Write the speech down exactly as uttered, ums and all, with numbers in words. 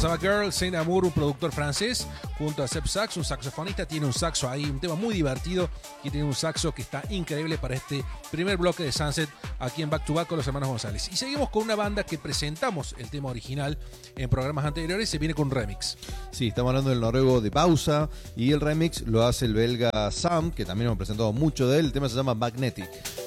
pasaba Girl, Saint Amour, un productor francés, junto a Sepp Sax, un saxofonista. Tiene un saxo ahí, un tema muy divertido, y tiene un saxo que está increíble para este primer bloque de Sunset aquí en Back to Back con los hermanos González. Y seguimos con una banda que presentamos el tema original en programas anteriores. Se viene con un remix. Sí, estamos hablando del noruego de Pausa, y el remix lo hace el belga Sam, que también hemos presentado mucho de él. El tema se llama Magnetic.